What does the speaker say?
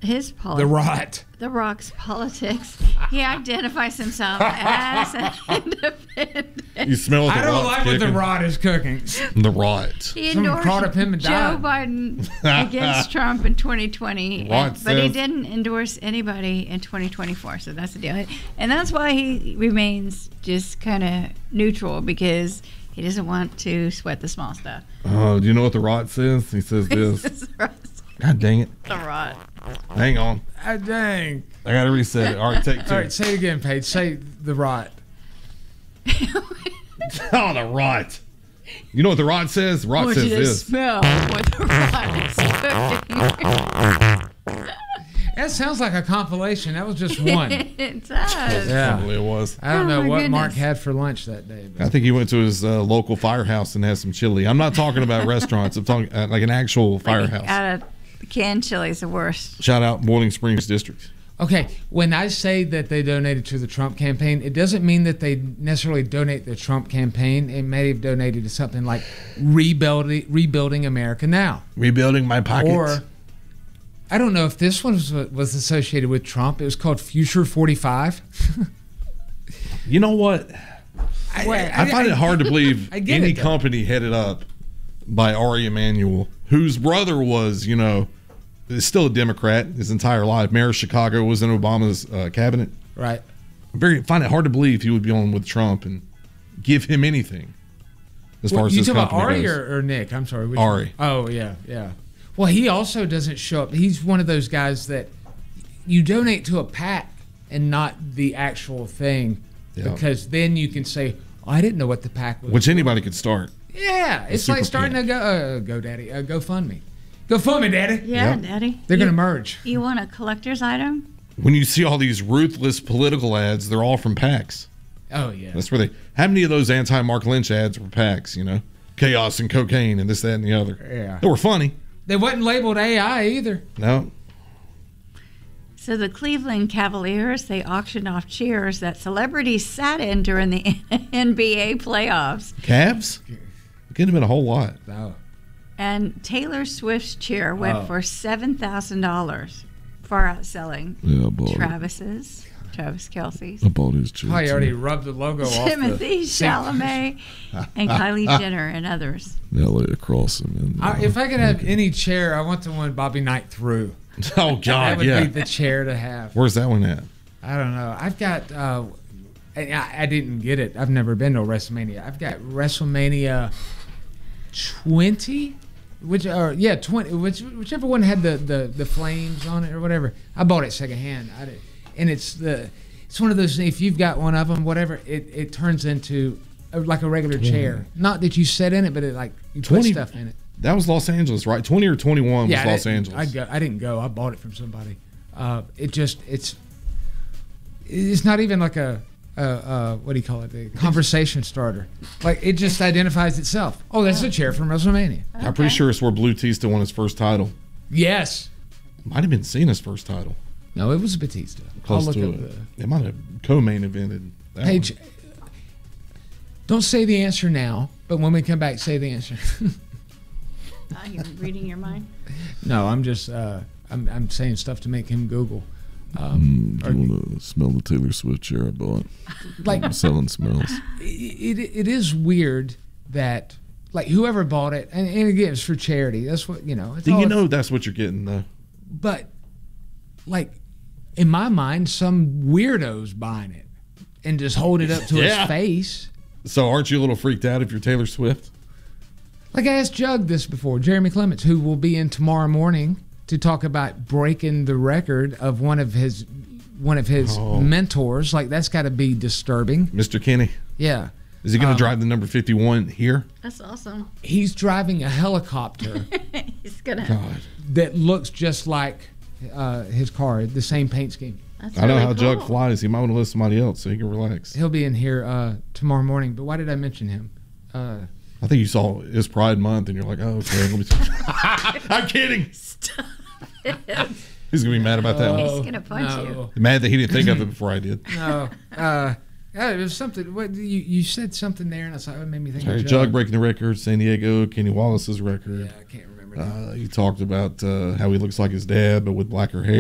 his politics. The rot. The Rock's politics. He identifies himself as an independent. You smell what the I don't rot's like what the kicking? rot is cooking. The rot. He Someone endorsed caught up him and Joe died. Biden against Trump in 2020, Rot but he says- didn't endorse anybody in 2024. So that's the deal, and that's why he remains just kind of neutral, because he doesn't want to sweat the small stuff. Oh, do you know what the rot says? He says this. God dang it. The rot. Hang on. Ah, dang. I got to reset it. All right, take two. All right, say it again, Paige. Say the rot. Oh, the rot. You know what the rot says? The rot Want says you to this. smell what the rot is cooking. That sounds like a compilation. That was just one. It does. Yeah. Probably it was. I don't Oh, know my what Mark goodness. had for lunch that day. I think he went to his local firehouse and had some chili. I'm not talking about restaurants. I'm talking like an actual firehouse. Out of canned chili is the worst. Shout out Boiling Springs District. Okay, when I say that they donated to the Trump campaign, it doesn't mean that they necessarily donate the Trump campaign. It may have donated to something like rebuilding America Now. Rebuilding my pockets. Or, I don't know if this one was associated with Trump. It was called Future 45. You know what? I find it hard to believe I get any it, though. company headed up by Ari Emanuel, whose brother was, is still a Democrat his entire life. Mayor of Chicago, was in Obama's cabinet. Right. Find it hard to believe he would be on with Trump and give him anything as far as You this talking about company Ari goes. or Nick? I'm sorry. Which Ari. one? Oh, yeah. Well, he also doesn't show up. He's one of those guys that you donate to a PAC and not the actual thing, Yeah. because then you can say, I didn't know what the PAC was. Which anybody could start. Yeah, it's super like starting a GoDaddy, GoFundMe. GoFundMe, Daddy. Yeah, Yep. Daddy. They're going to merge. You want a collector's item? When you see all these ruthless political ads, they're all from PACs. Oh, yeah. That's where how many of those anti-Mark Lynch ads were PACs, Chaos and cocaine and this, that, and the other. Yeah. They were funny. They wasn't labeled AI either. No. So the Cleveland Cavaliers, they auctioned off chairs that celebrities sat in during the NBA playoffs. Cavs? It could have been a whole lot. No. And Taylor Swift's chair went Oh. for $7,000, far outselling Yeah, I bought Travis Kelsey's, bought his chair. Probably already rubbed the logo off. Timothy Chalamet, and Kylie Jenner, and others. Now lay across him. If I could have any chair, I want the one Bobby Knight threw. Oh, That God, would yeah. be the chair to have. Where's that one at? I don't know. I've got. I didn't get it. I've never been to WrestleMania. I've got WrestleMania 20, 20. Whichever one had the flames on it or whatever. I bought it secondhand. And it's one of those. If you've got one of them, whatever, it turns into like a regular chair. Not that you sit in it, but you put 20 stuff in it. That was Los Angeles, right? 20 or 21 was I Los didn't- Angeles. I didn't go. I bought it from somebody. It's not even like a what do you call it? A conversation starter. Like it just identifies itself. Oh, that's a chair from WrestleMania. I'm pretty sure it's where Blue Tista won his first title. Yes. Might have been Cena's first title. No, it was Batista. Close I'll to look it. up It might have co-main evented. That Paige, one. don't say the answer now, but when we come back, say the answer. Are you reading your mind? No, I'm just I'm saying stuff to make him Google. Do you want to smell the Taylor Swift chair I bought? Like I'm selling smells. it is weird that like whoever bought it, and again, it's for charity. That's what It's Do all you know that's what you're getting though? But like in my mind, some weirdo's buying it and just hold it up to Yeah. his face. So aren't you a little freaked out if you're Taylor Swift? Like I asked Jug this before, Jeremy Clements, who will be in tomorrow morning to talk about breaking the record of one of his mentors. Like that's got to be disturbing. Mr. Kenny. Yeah. Is he going to drive the number 51 here? That's awesome. He's driving a helicopter He's gonna. God. that looks just like his car, the same paint scheme. That's I know really how cool. Jug flies. He might want to listen to somebody else so he can relax. He'll be in here tomorrow morning. But why did I mention him? I think you saw his Pride Month and you're like, oh, okay. Let me I'm kidding. Stop. He's going to be mad about that one. He's gonna punch you. Mad that he didn't think of it before I did. No. It was something. What you said something there, and I saw it made me think All of right, Jug breaking the record, San Diego, Kenny Wallace's record. Yeah, I can't remember. You talked about how he looks like his dad, but with blacker hair.